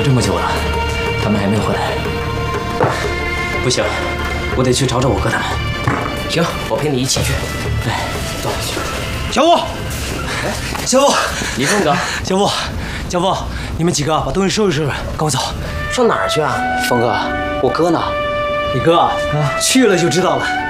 这么久了，他们还没回来。不行，我得去找找我哥他们。 行，我陪你一起去。 哎，走。 小五，小五， 李凤哥， 小富，你们几个把东西收拾收拾，跟我走。 上哪儿去啊？ 峰哥，我哥呢？ 你哥啊，去了就知道了。